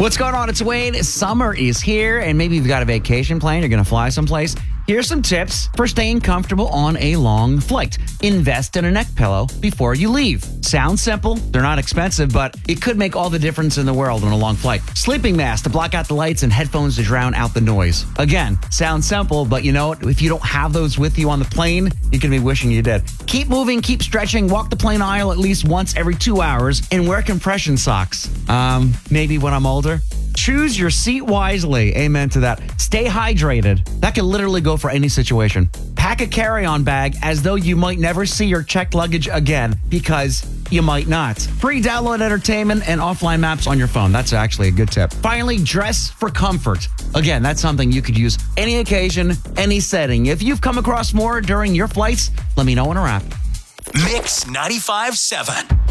What's going on? It's Wayne. Summer is here, and maybe you've got a vacation plan. You're going to fly someplace. Here's some tips for staying comfortable on a long flight. Invest in a neck pillow before you leave. Sounds simple. They're not expensive, but it could make all the difference in the world on a long flight. Sleeping mask to block out the lights and headphones to drown out the noise. Again, sounds simple, but you know what? If you don't have those with you on the plane, you're going to be wishing you did. Keep moving, keep stretching, walk the plane aisle at least once every 2 hours, and wear compression socks. Maybe when I'm older. Choose your seat wisely. Amen to that. Stay hydrated. That can literally go for any situation. Pack a carry-on bag as though you might never see your checked luggage again, because you might not. Free download entertainment and offline maps on your phone. That's actually a good tip. Finally, dress for comfort. Again, that's something you could use any occasion, any setting. If you've come across more during your flights, let me know in a wrap. Mix 95.7.